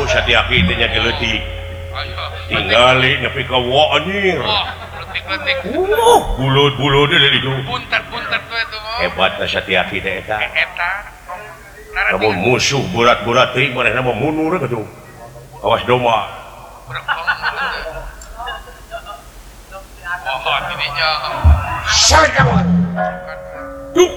Satyaki teh nya geuletik. Tinggali nepi ka wa anjir. Letik-letik. Bulut-bulut deui itu. Buntet-buntet tuh itu. Hebatna Satyaki teh eta. Eta. Namun musuh berat-berat teuing manehna mah mundur atuh. Awas doma. Oh, tidinya. Sarkawan. Duh.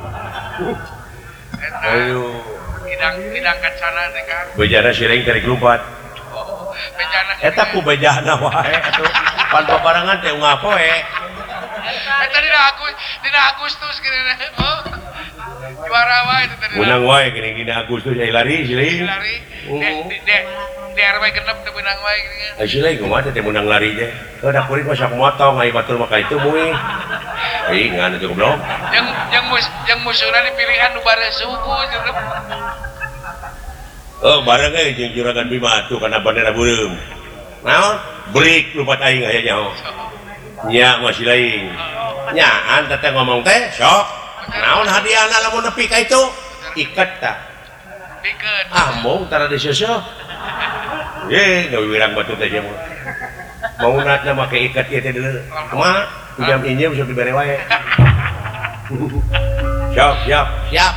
Eta. Ayo. Tidang kacana teh kan. Bejana sireng tarik lompat. Bejana. Eta ku bejana wae atuh. Pan paparangan teh ngapoe. Eta dina Agustus kira oh. Juara wae itu tadi. Menang wae gini-gini Agustus ai lari siling. Lari. Di RW genep teh menang wae gini. Ai siling kumaha teh menang lari teh. Da kuring mah sak motong ai batur mah ka itu muih. Ai ngan atuh goblok. Yang musuhna dipilihan nu bare suku cenah. Oh bareng jeung juragan Bima atuh kana bandara beureum. Naon? Break lupat aing aya nyaho. Nya masih lain. Nya anta teh ngomong teh sok. Naon hadiahna lamun nepi ka itu? Iket tah. Pikeun. Mung tara diseuseuk. Gawe wirang batu teh mah. Maunatna make iket ieu teh deuleu. Kumaha? Jam injem sok dibere wae. Siap.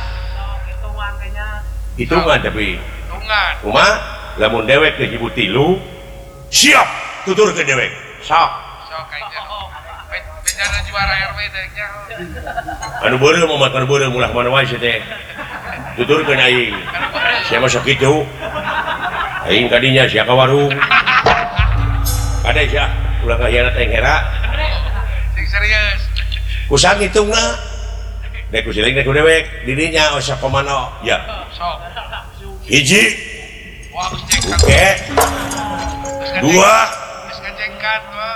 Hitungan tapi. Hitungan. Kumaha? Lamun dewek teh hibu 3, siap tuturkeun dewek. Sok. Sok aja. Bejana juara RW teh nya. Anu beureum mah anu beureum ulah mana wae teh. Tuturkeun aing. Sia mah sok kitu. Aing kadinya sia ka warung. Kade sia ulah ngahianat aing hera. Sing serius. Kusang hitungna. Dek kusiling dek dewek dirinya osa komano. Ya. Sok. Hiji. Wah, cengkat. Oke. 2. Geus ngecengkat, Pak.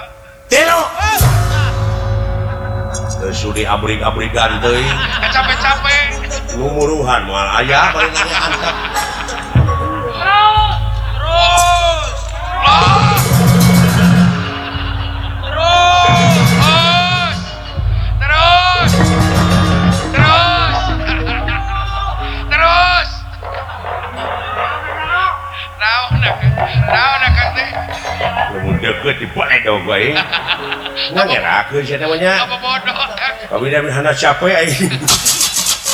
3. Sudi abrig-abrigan teuing. Capek-capek. Lumuruhan moal aya bari antep. Terus. Naon Kang teh? Lamun deukeut di baledog wae. Ngangerakeun sia teh nya. Apa bodoh? Kabina hana capek aing.